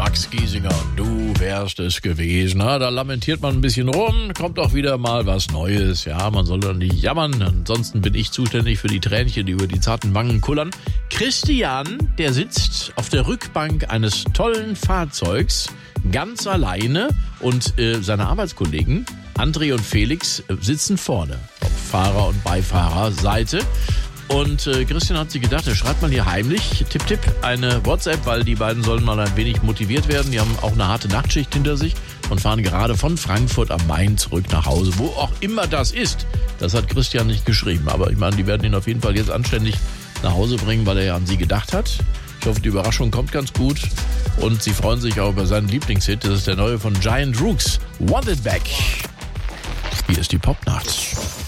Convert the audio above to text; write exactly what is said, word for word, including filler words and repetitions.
Max Giesinger, du wärst es gewesen. Na, da lamentiert man ein bisschen rum, kommt auch wieder mal was Neues. Ja, man soll doch nicht jammern. Ansonsten bin ich zuständig für die Tränchen, die über die zarten Wangen kullern. Christian, der sitzt auf der Rückbank eines tollen Fahrzeugs, ganz alleine. Und äh, seine Arbeitskollegen, André und Felix, äh, sitzen vorne. Auf Fahrer- und Beifahrerseite. Und äh, Christian hat sich gedacht, er schreibt mal hier heimlich, tipp, tipp, eine WhatsApp, weil die beiden sollen mal ein wenig motiviert werden. Die haben auch eine harte Nachtschicht hinter sich und fahren gerade von Frankfurt am Main zurück nach Hause, wo auch immer das ist. Das hat Christian nicht geschrieben, aber ich meine, die werden ihn auf jeden Fall jetzt anständig nach Hause bringen, weil er ja an sie gedacht hat. Ich hoffe, die Überraschung kommt ganz gut und sie freuen sich auch über seinen Lieblingshit. Das ist der neue von Giant Rooks, Want It Back. Hier ist die Popnacht.